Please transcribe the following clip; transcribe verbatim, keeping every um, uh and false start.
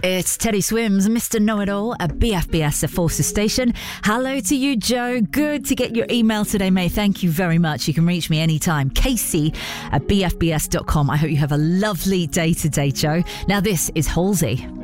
It's Teddy Swims, Mister Know-It-All at B F B S at Forces Station. Hello to you, Joe. Good to get your email today, mate. Thank you very much. You can reach me anytime. Casey at B F B S dot com. I hope you have a lovely day today, Joe. Now, this is Halsey.